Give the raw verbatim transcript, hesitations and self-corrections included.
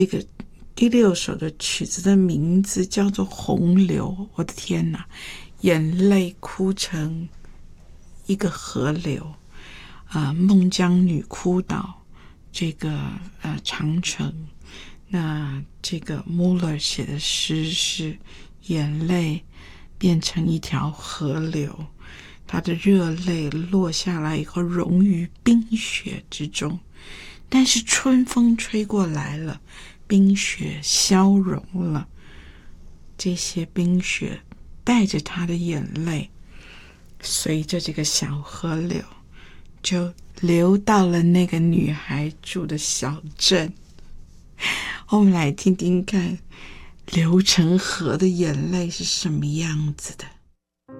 第六首的曲子的名字叫做《洪流》，我的天哪，眼泪哭成一个河流。呃，孟姜女哭倒这个呃长城，那这个 Muller 写的诗是眼泪变成一条河流，他的热泪落下来以后融于冰雪之中，但是春风吹过来了，冰雪消融了，这些冰雪带着他的眼泪，随着这个小河流就流到了那个女孩住的小镇。我们来听听看流成河的眼泪是什么样子的。